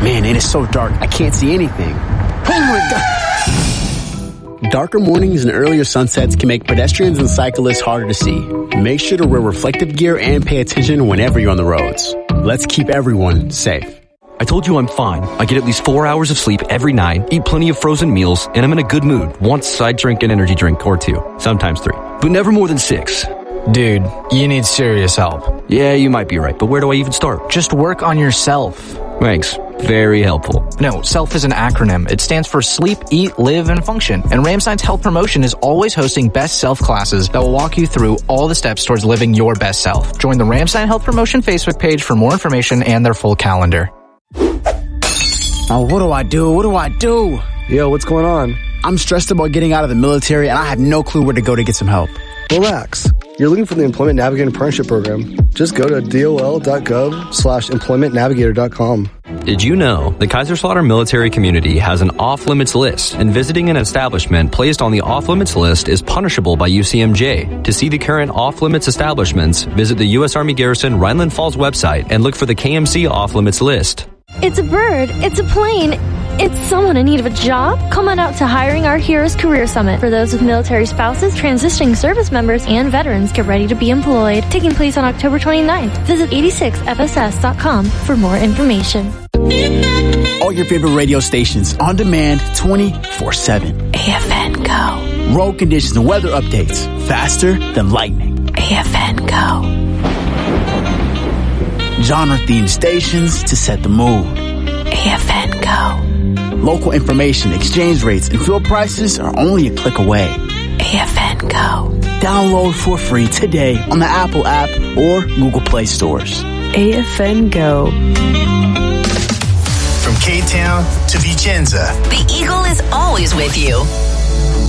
Man, it is so dark, I can't see anything. Oh my God! Darker mornings and earlier sunsets can make pedestrians and cyclists harder to see. Make sure to wear reflective gear and pay attention whenever you're on the roads. Let's keep everyone safe. I told you I'm fine. I get at least 4 hours of sleep every night, eat plenty of frozen meals, and I'm in a good mood. Once I drink an energy drink or 2, sometimes 3, but never more than 6. Dude, you need serious help. Yeah, you might be right, but where do I even start? Just work on yourself. Thanks. Very helpful. No, SELF is an acronym. It stands for Sleep, Eat, Live, and Function. And Ramstein's Health Promotion is always hosting Best Self classes that will walk you through all the steps towards living your best self. Join the Ramstein Health Promotion Facebook page for more information and their full calendar. Oh, what do I do? Yo, what's going on? I'm stressed about getting out of the military, and I have no clue where to go to get some help. Relax. You're looking for the Employment Navigator Apprenticeship Program. Just go to dol.gov/employmentnavigator.com. Did you know the Kaiserslautern military community has an off-limits list, and visiting an establishment placed on the off-limits list is punishable by UCMJ? To see the current off-limits establishments, visit the U.S. Army Garrison Rhineland Falls website and look for the KMC off-limits list. It's a bird. It's a plane. It's someone in need of a job? Come on out to Hiring Our Heroes Career Summit. For those with military spouses, transitioning service members, and veterans, get ready to be employed. Taking place on October 29th. Visit 86fss.com for more information. All your favorite radio stations on demand 24/7. AFN Go. Road conditions and weather updates faster than lightning. AFN Go. Genre-themed stations to set the mood. AFN Go. Local information, exchange rates, and fuel prices are only a click away. AFN Go. Download for free today on the Apple app or Google Play stores. AFN Go. From K-Town to Vicenza, the Eagle is always with you.